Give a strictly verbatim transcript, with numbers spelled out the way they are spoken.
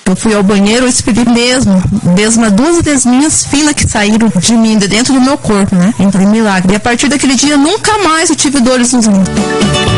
Eu fui ao banheiro, eu expeli mesmo, mesmo duas idesminhas finas que saíram de mim, de dentro do meu corpo, né? Então, milagre. E a partir daquele dia, nunca mais eu tive dores nos rins.